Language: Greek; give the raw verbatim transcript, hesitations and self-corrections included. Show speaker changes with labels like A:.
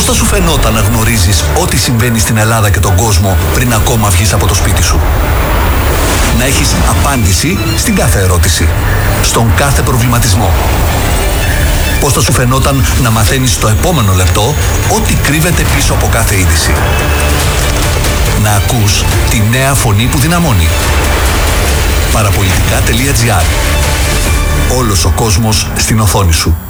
A: θα σου φαινόταν να γνωρίζεις ό,τι συμβαίνει στην Ελλάδα και τον κόσμο πριν ακόμα βγεις από το σπίτι σου? Να έχεις απάντηση στην κάθε ερώτηση, στον κάθε προβληματισμό. Πώς θα σου φαινόταν να μαθαίνεις στο επόμενο λεπτό ό,τι κρύβεται πίσω από κάθε είδηση? Να ακούς τη νέα φωνή που δυναμώνει. Παραπολιτικά τελεία τζι άρ. Όλος ο κόσμος στην οθόνη σου.